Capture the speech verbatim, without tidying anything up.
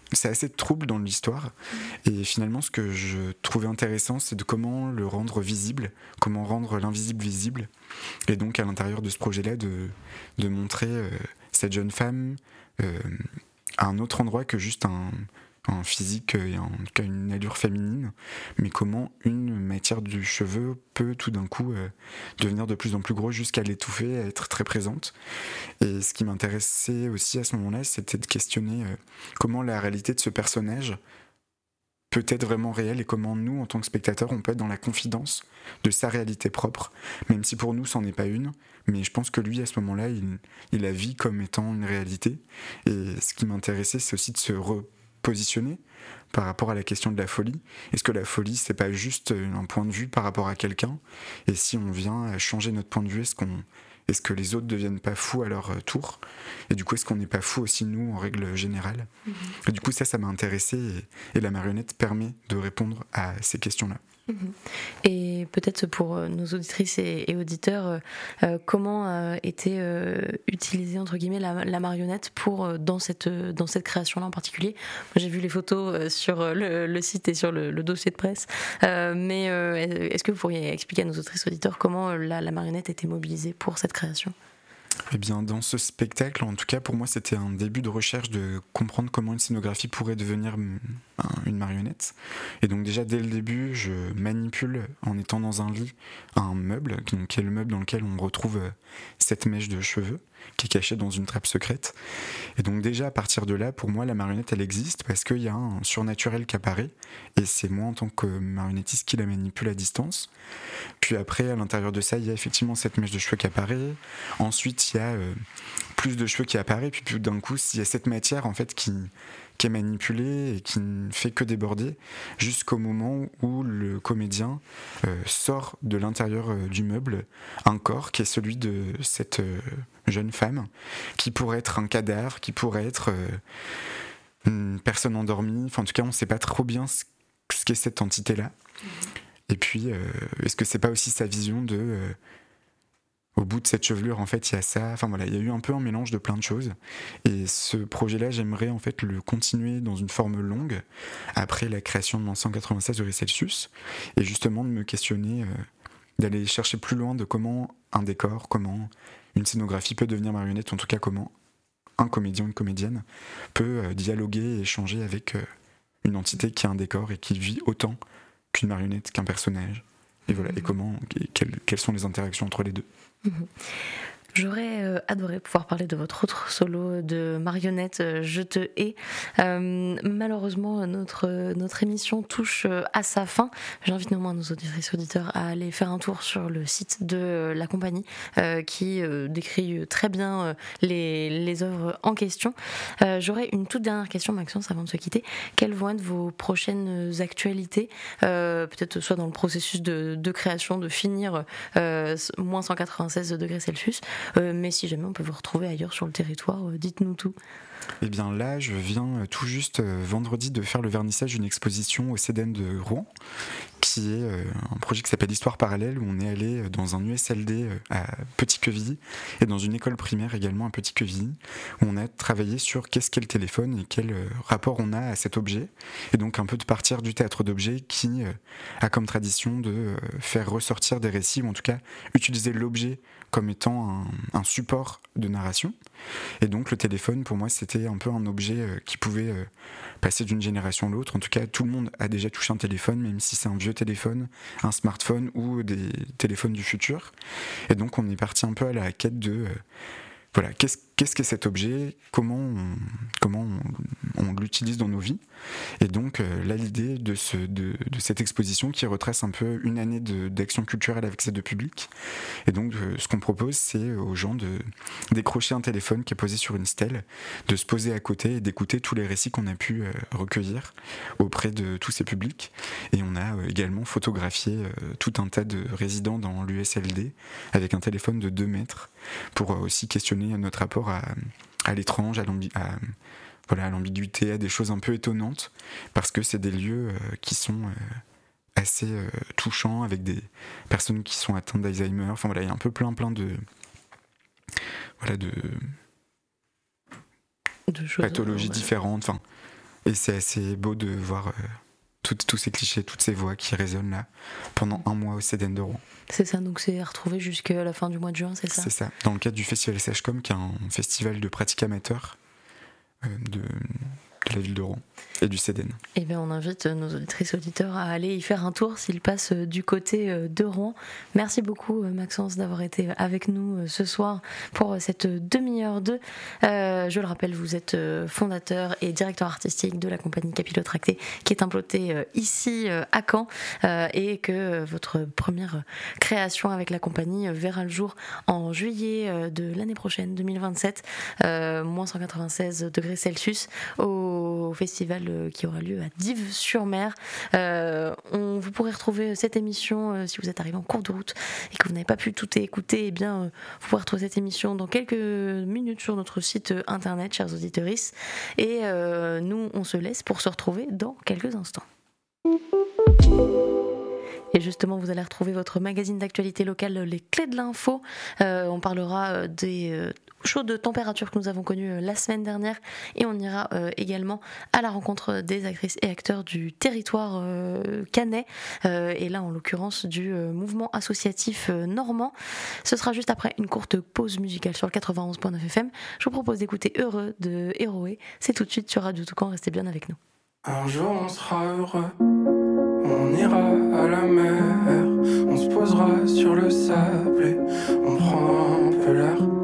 c'est assez trouble dans l'histoire. Et finalement, ce que je trouvais intéressant, c'est de comment le rendre visible, comment rendre l'invisible visible. Et donc, à l'intérieur de ce projet-là, de, de montrer euh, cette jeune femme euh, à un autre endroit que juste un, un physique et en tout cas une allure féminine, mais comment une matière du cheveu peut tout d'un coup euh, devenir de plus en plus gros jusqu'à l'étouffer, à être très présente. Et ce qui m'intéressait aussi à ce moment-là, c'était de questionner euh, comment la réalité de ce personnage peut être vraiment réelle et comment nous, en tant que spectateurs, on peut être dans la confidence de sa réalité propre, même si pour nous, c'en est pas une. Mais je pense que lui, à ce moment-là, il, il la vit comme étant une réalité. Et ce qui m'intéressait, c'est aussi de se repositionner par rapport à la question de la folie. Est-ce que la folie, c'est pas juste un point de vue par rapport à quelqu'un ? Et si on vient changer notre point de vue, est-ce qu'on Est-ce que les autres ne deviennent pas fous à leur tour ? Et du coup, est-ce qu'on n'est pas fous aussi, nous, en règle générale ? Mmh. Et du coup, ça, ça m'a intéressé. Et, et la marionnette permet de répondre à ces questions-là. Mmh. Et peut-être pour nos auditrices et, et auditeurs, euh, comment a été euh, utilisée, entre guillemets, la, la marionnette pour, euh, dans, cette, dans cette création-là en particulier ? Moi, j'ai vu les photos euh, sur le, le site et sur le, le dossier de presse. Euh, mais euh, est-ce que vous pourriez expliquer à nos auditrices et auditeurs comment la, la marionnette a été mobilisée pour cette création ? Eh bien, dans ce spectacle, en tout cas pour moi, c'était un début de recherche de comprendre comment une scénographie pourrait devenir une marionnette. Et donc déjà, dès le début, je manipule, en étant dans un lit, un meuble, donc, qui est le meuble dans lequel on retrouve cette mèche de cheveux, qui est cachée dans une trappe secrète. Et donc déjà, à partir de là, pour moi, la marionnette, elle existe parce qu'il y a un surnaturel qui apparaît, et c'est moi, en tant que marionnettiste, qui la manipule à distance. Puis après, à l'intérieur de ça, il y a effectivement cette mèche de cheveux qui apparaît. Ensuite, il y a euh, plus de cheveux qui apparaissent. Puis tout d'un coup, il y a cette matière en fait qui, qui est manipulée et qui ne fait que déborder jusqu'au moment où le comédien euh, sort de l'intérieur euh, du meuble un corps qui est celui de cette euh, jeune femme, qui pourrait être un cadavre, qui pourrait être euh, une personne endormie. Enfin, en tout cas, on ne sait pas trop bien ce, ce qu'est cette entité-là. Et puis, euh, est-ce que c'est pas aussi sa vision de... Euh, au bout de cette chevelure, en fait, il y a ça... Enfin voilà, il y a eu un peu un mélange de plein de choses. Et ce projet-là, j'aimerais en fait le continuer dans une forme longue, après la création de moins cent quatre-vingt-seize degrés Celsius, et justement de me questionner, euh, d'aller chercher plus loin de comment un décor, comment une scénographie peut devenir marionnette, en tout cas comment un comédien ou une comédienne peut euh, dialoguer et échanger avec euh, une entité qui a un décor et qui vit autant qu'une marionnette, qu'un personnage. Et voilà, et comment, et quelles, quelles sont les interactions entre les deux. Mmh. J'aurais euh, adoré pouvoir parler de votre autre solo de marionnette, euh, Je te hais. Euh, malheureusement, notre, notre émission touche euh, à sa fin. J'invite néanmoins nos auditrices et auditeurs à aller faire un tour sur le site de euh, la compagnie euh, qui euh, décrit très bien euh, les, les œuvres en question. Euh, j'aurais une toute dernière question, Maxence, avant de se quitter. Quelles vont être vos prochaines actualités ? euh, Peut-être soit dans le processus de, de création, de finir euh, moins cent quatre-vingt-seize degrés Celsius, Euh, mais si jamais on peut vous retrouver ailleurs sur le territoire, euh, dites-nous tout. Eh bien là, je viens tout juste euh, vendredi de faire le vernissage d'une exposition au C D N de Rouen, qui est euh, un projet qui s'appelle Histoire parallèle, où on est allé dans un U S L D euh, à Petit-Quevilly et dans une école primaire également à Petit-Quevilly, où on a travaillé sur qu'est-ce qu'est le téléphone et quel euh, rapport on a à cet objet, et donc un peu de partir du théâtre d'objets qui euh, a comme tradition de euh, faire ressortir des récits, ou en tout cas utiliser l'objet comme étant un, un support de narration. Et donc le téléphone, pour moi, c'était un peu un objet euh, qui pouvait euh, passer d'une génération à l'autre. En tout cas, tout le monde a déjà touché un téléphone, même si c'est un vieux téléphone, un smartphone ou des téléphones du futur. Et donc on est parti un peu à la quête de... Euh, voilà, qu'est-ce, qu'est-ce qu'est cet objet ? Comment on, comment on, on l'utilise dans nos vies ? Et donc euh, là, l'idée de, ce, de, de cette exposition qui retrace un peu une année de, d'action culturelle avec ces deux publics. Et donc euh, ce qu'on propose, c'est aux gens de décrocher un téléphone qui est posé sur une stèle, de se poser à côté et d'écouter tous les récits qu'on a pu euh, recueillir auprès de tous ces publics. Et on a euh, également photographié euh, tout un tas de résidents dans l'U S L D avec un téléphone de deux mètres pour euh, aussi questionner notre rapport à, à l'étrange, à, l'ambi- à, voilà, à l'ambiguïté, à des choses un peu étonnantes, parce que c'est des lieux euh, qui sont euh, assez euh, touchants, avec des personnes qui sont atteintes d'Alzheimer. Enfin voilà, il y a un peu plein plein de voilà de, de choses, pathologies ouais. différentes. Enfin Et c'est assez beau de voir euh, tout- tous ces clichés, toutes ces voix qui résonnent là pendant un mois au Cédène de Rouen. C'est ça, donc c'est à retrouver jusqu'à la fin du mois de juin, c'est ça? C'est ça, dans le cadre du festival S H C O M, qui est un festival de pratique amateur euh, de, de la ville de Rouen et du Cédène. Eh bien, on invite nos auditrices et auditeurs à aller y faire un tour s'ils passent du côté de Rouen. Merci beaucoup, Maxence, d'avoir été avec nous ce soir pour cette demi-heure de. Euh, je le rappelle, vous êtes fondateur et directeur artistique de la compagnie Capillotracté, qui est implantée ici à Caen, euh, et que votre première création avec la compagnie verra le jour en juillet de l'année prochaine, deux mille vingt-sept, euh, moins cent quatre-vingt-seize degrés Celsius, au festival qui aura lieu à Dives-sur-Mer. Euh, on, vous pourrez retrouver cette émission euh, si vous êtes arrivé en cours de route et que vous n'avez pas pu tout écouter. Eh bien, euh, vous pourrez retrouver cette émission dans quelques minutes sur notre site internet, chers auditeurs. Et euh, nous, on se laisse pour se retrouver dans quelques instants. Et justement, vous allez retrouver votre magazine d'actualité locale, Les Clés de l'Info. Euh, on parlera des euh, chaudes températures que nous avons connues la semaine dernière. Et on ira euh, également à la rencontre des actrices et acteurs du territoire euh, canet. Euh, et là, en l'occurrence, du euh, mouvement associatif euh, normand. Ce sera juste après une courte pause musicale sur le quatre-vingt-onze virgule neuf F M. Je vous propose d'écouter Heureux de Héroé. C'est tout de suite sur Radio Toucan. Restez bien avec nous. Un jour, on sera heureux. On ira à la mer, on se posera sur le sable et on prend un peu l'air.